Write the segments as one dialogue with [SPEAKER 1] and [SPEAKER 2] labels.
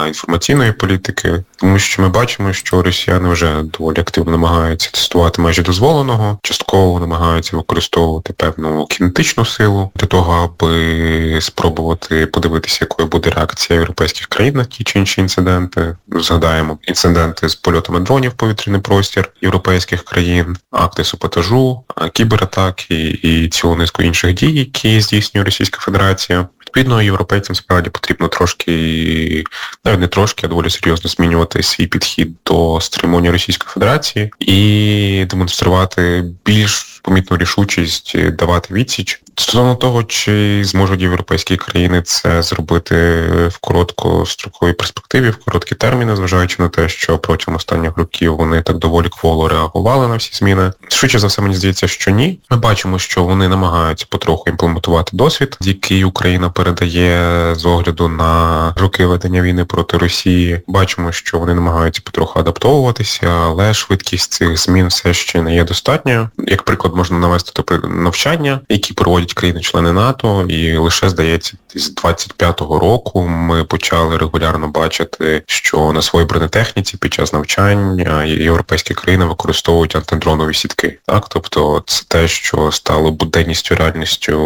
[SPEAKER 1] інформаційної політики, тому що ми бачимо, що росіяни вже доволі активно намагаються тестувати межі дозволеного, частково намагаються використовувати певну кінетичну силу для того, аби спробувати подивитися, якою буде реакція європейських країн на ті чи інші інциденти. Згадаємо інциденти з польотами дронів в повітряний простір європейських країн, акти саботажу, кібератаки і цілу низку інших дій, які здійснює Російська Федерація. Відповідно, європейцям справді потрібно трошки, навіть не трошки, а доволі серйозно змінювати свій підхід до стримування Російської Федерації і демонструвати більш помітну рішучість, давати відсіч. Стосовно того, чи зможуть європейські країни це зробити в короткостроковій перспективі, в короткі терміни, зважаючи на те, що протягом останніх років вони так доволі кволо реагували на всі зміни. Швидше за все, мені здається, що ні. Ми бачимо, що вони намагаються потроху імплементувати досвід, який Україна передає з огляду на роки ведення війни проти Росії. Бачимо, що вони намагаються потроху адаптовуватися, але швидкість цих змін все ще не є достатньою. Як приклад, можна навести навчання, які проводять країни-члени НАТО, і лише, здається, з 25-го року ми почали регулярно бачити, що на своїй бронетехніці під час навчань європейські країни використовують антидронові сітки. Так? Тобто це те, що стало буденністю, реальністю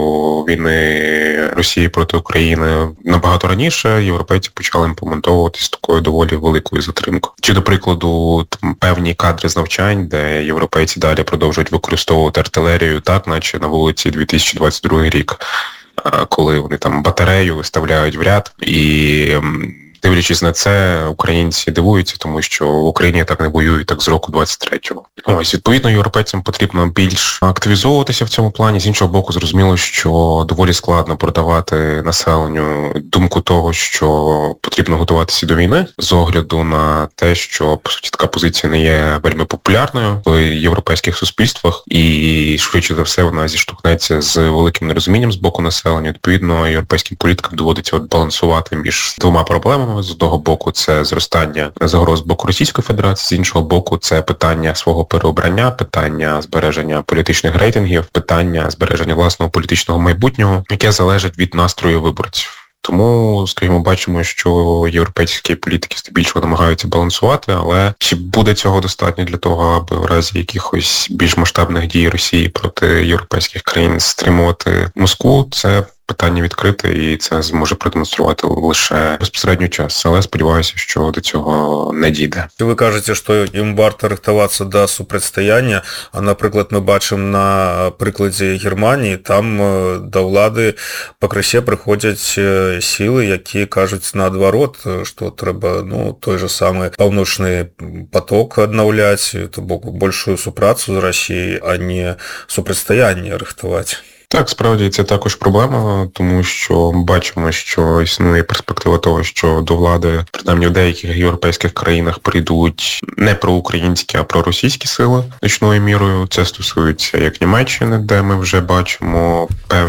[SPEAKER 1] війни Росії проти України набагато раніше, європейці почали імплементовувати з такою доволі великою затримкою. Чи, до прикладу, певні кадри з навчань, де європейці далі продовжують використовувати артилерію, так, наче на вулиці 2022 рік, коли вони там батарею виставляють в ряд, і дивлячись на це, українці дивуються, тому що в Україні так не воюють так з року 23-го. Ось, відповідно, європейцям потрібно більш активізовуватися в цьому плані. З іншого боку, зрозуміло, що доволі складно продавати населенню думку того, що потрібно готуватися до війни, з огляду на те, що, по суті, така позиція не є вельми популярною в європейських суспільствах, і швидше за все вона зіштовхнеться з великим нерозумінням з боку населення. Відповідно, європейським політикам доводиться балансувати між двома проблемами. З одного боку, це зростання загроз з боку Російської Федерації, з іншого боку, це питання свого переобрання, питання збереження політичних рейтингів, питання збереження власного політичного майбутнього, яке залежить від настрою виборців. Тому, скажімо, бачимо, що європейські політики здебільшого намагаються балансувати, але чи буде цього достатньо для того, аби в разі якихось більш масштабних дій Росії проти європейських країн стримувати Москву, це питання відкрите, і це зможе продемонструвати лише безпосередньо час. Але сподіваюся, що до цього не дійде.
[SPEAKER 2] Ви кажете, що їм варто рихтуватися до супротистояння, а, наприклад, ми бачимо на прикладі Германії, там до влади покрысе приходять сили, які кажуть наадварот, що треба, той же самий паўночны поток аднаўляць, то бок большую супрацу з Росією, а не супротистояння рихтувати.
[SPEAKER 1] Так, справді, це також проблема, тому що бачимо, що існує перспектива того, що до влади, принаймні в деяких європейських країнах, прийдуть не проукраїнські, а проросійські сили значною мірою. Це стосується як Німеччини, де ми вже бачимо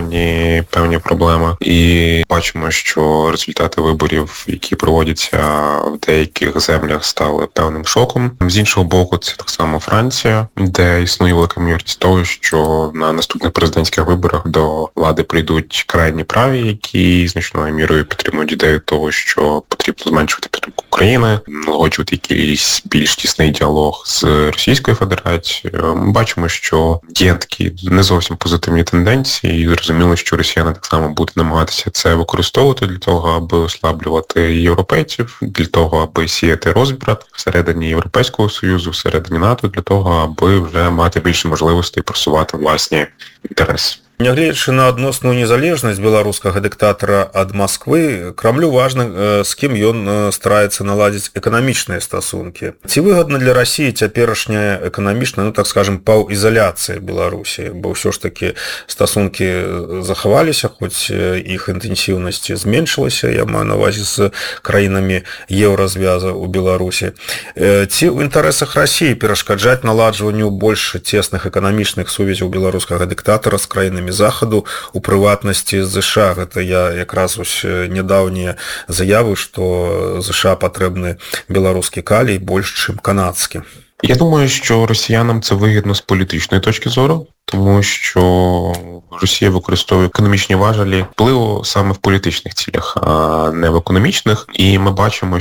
[SPEAKER 1] певні проблеми. І бачимо, що результати виборів, які проводяться в деяких землях, стали певним шоком. З іншого боку, це так само Франція, де існує велика ймовірність того, що на наступних президентських виборах до влади прийдуть крайні праві, які значною мірою підтримують ідею того, що потрібно зменшувати підтримку України, налагоджувати якийсь більш тісний діалог з Російською Федерацією. Ми бачимо, що є такі не зовсім позитивні тенденції, і зрозуміло, що росіяни так само будуть намагатися це використовувати для того, аби ослаблювати європейців, для того, аби сіяти розбрат всередині Європейського Союзу, всередині НАТО, для того, аби вже мати більше можливостей просувати власні інтереси.
[SPEAKER 2] Нягледзячы на адносную незалежнасць беларускага дыктатара ад Масквы, Крамлю важна, з кім ён стараецца наладзіць эканамічныя стасункі. Ці выгадна для Расіі цяперашняя эканамічная, так скажем, паўізаляцыя Беларусі, бо ўсё ж такі стасункі захаваліся, хоць іх інтэнсіўнасць зменшылася, я маю на ўвазе з краінамі еўразвяза ў Беларусі. Ці ў інтарэсах Расіі перашкаджаць наладжванню больш цесных эканамічных сувязяў беларускага дыктатара з краінамі захаду, у прыватнасці ЗША. Гэта я якраз ось нядаўнія заявы, што ЗША патрэбны беларускі калій больш, чым канадскі.
[SPEAKER 1] Я думаю, що росіянам це вигідно з політичної точки зору, тому що Росія використовує економічні важелі впливу саме в політичних цілях, а не в економічних. І ми бачимо,